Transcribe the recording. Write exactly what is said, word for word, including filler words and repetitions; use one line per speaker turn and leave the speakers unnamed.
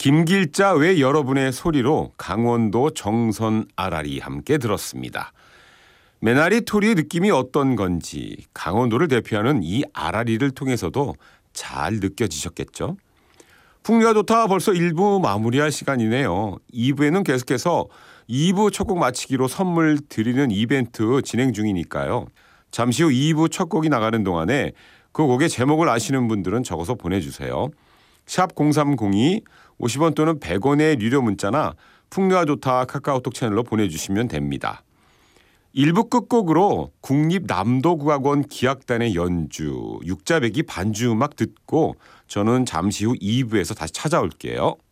김길자 외 여러분의 소리로 강원도 정선 아라리 함께 들었습니다. 메나리 토리의 느낌이 어떤 건지 강원도를 대표하는 이 아라리를 통해서도 잘 느껴지셨겠죠? 풍류가 좋다 벌써 일 부 마무리할 시간이네요. 이 부에는 계속해서 이 부 첫 곡 마치기로 선물 드리는 이벤트 진행 중이니까요. 잠시 후 이 부 첫 곡이 나가는 동안에 그 곡의 제목을 아시는 분들은 적어서 보내주세요. 샵 공삼공이 오십 원 또는 백 원의 유료 문자나 풍류가 좋다 카카오톡 채널로 보내주시면 됩니다. 일 부 끝곡으로 국립남도국악원 기악단의 연주 육자배기 반주음악 듣고 저는 잠시 후 이 부에서 다시 찾아올게요.